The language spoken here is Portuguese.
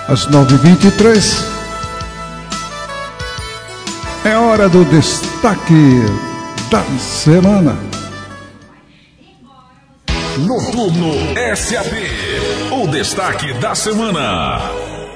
às 9h23. É hora do destaque da semana. Noturno SAP, o destaque da semana.